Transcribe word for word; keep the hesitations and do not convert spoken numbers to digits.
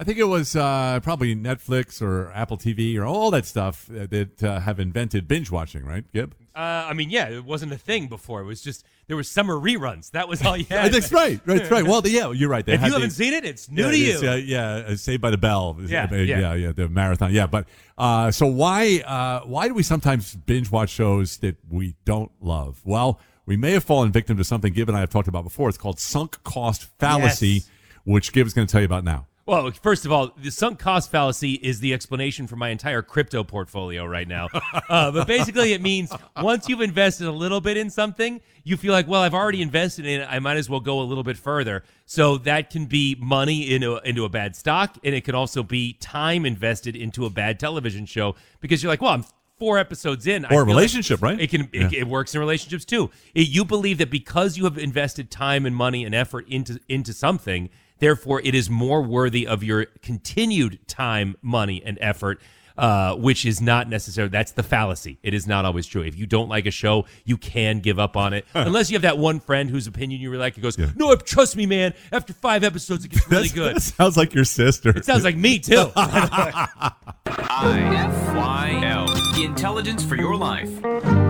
I think it was uh, probably Netflix or Apple T V or all that stuff that uh, have invented binge watching, right, Gib? Uh, I mean, yeah, it wasn't a thing before. It was just there were summer reruns. That was all you had. That's right. That's right. Well, yeah, you're right. They if had you haven't these, seen it, it's new yeah, to you. it's, Uh, yeah, uh, Saved by the Bell. Yeah, uh, yeah. yeah, yeah, the marathon. Yeah, but uh, so why uh, why do we sometimes binge watch shows that we don't love? Well, we may have fallen victim to something Gib and I have talked about before. It's called sunk cost fallacy, Yes. which Gib's going to tell you about now. Well, first of all, the sunk cost fallacy is the explanation for my entire crypto portfolio right now. uh, but basically, it means once you've invested a little bit in something, you feel like, well, I've already invested in it. I might as well go a little bit further. So that can be money into, into a bad stock, and it can also be time invested into a bad television show because you're like, well, I'm four episodes in. Or I a feel relationship, like right? It can Yeah. it, it works in relationships too. It, you believe that because you have invested time and money and effort into into something, therefore it is more worthy of your continued time, money, and effort. Uh, which is not necessary. That's the fallacy. It is not always true. If you don't like a show, you can give up on it. Unless you have that one friend whose opinion you really like. He goes, Yeah. no, trust me, man. After five episodes, it gets really That's- good. That sounds like your sister. It sounds like me, too. I F Y L. The intelligence for your life.